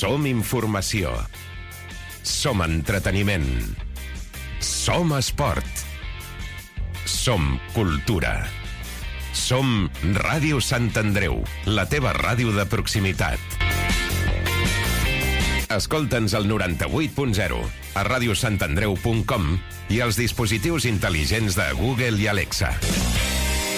Som informació. Som entreteniment. Som esport. Som cultura. Som Ràdio Sant Andreu, la teva ràdio de proximitat. Escolta'ns al 98.0, a radiosantandreu.com i als dispositius intel·ligents de Google i Alexa.